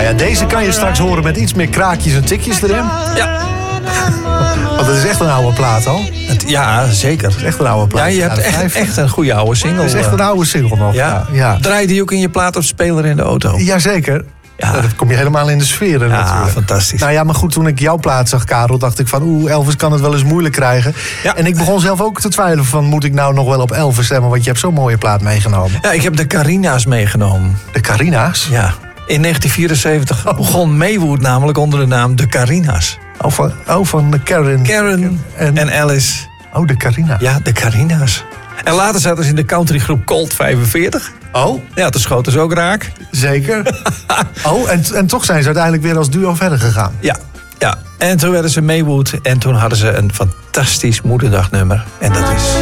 ja, deze kan je straks horen met iets meer kraakjes en tikjes erin. Ja. Want het is echt een oude plaat al. Ja, zeker. Het is echt een oude plaat. Ja, je hebt echt een goede oude single. Het is echt een oude single nog. Ja. Draai die ook in je plaatafspeler in de auto? Jazeker. Ja. Dan kom je helemaal in de sfeer. Natuurlijk. Fantastisch. Nou ja, maar goed, toen ik jouw plaat zag, Karel, dacht ik van... Elvis kan het wel eens moeilijk krijgen. Ja. En ik begon zelf ook te twijfelen van... moet ik nou nog wel op Elvis stemmen? Want je hebt zo'n mooie plaat meegenomen. Ja, ik heb de Carina's meegenomen. De Carina's? Ja. In 1974 begon Maywood namelijk onder de naam de Carina's. Van de Karen en Alice. Oh, de Carina. Ja, de Carina's. En later zaten ze in de countrygroep Colt 45. Oh? Ja, toen schoten ze ook raak. Zeker. En toch zijn ze uiteindelijk weer als duo verder gegaan. Ja. En toen werden ze Maywood en toen hadden ze een fantastisch moederdagnummer. En dat is...